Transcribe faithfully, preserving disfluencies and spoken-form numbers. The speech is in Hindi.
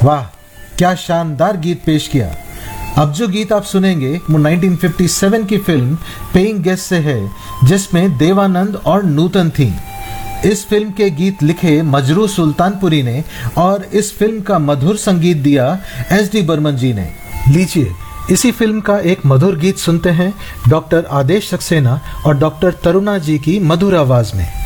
वाह, क्या शानदार गीत पेश किया। अब जो गीत आप सुनेंगे वो नाइनटीन फिफ्टी सेवन की फिल्म पेइंग गेस्ट से है, जिसमें देवानंद और नूतन थी। इस फिल्म के गीत लिखे मजरू सुल्तानपुरी ने और इस फिल्म का मधुर संगीत दिया एस डी बर्मन जी ने। लीजिए इसी फिल्म का एक मधुर गीत सुनते हैं डॉक्टर आदेश सक्सेना और डॉक्टर तरुणा जी की मधुर आवाज में।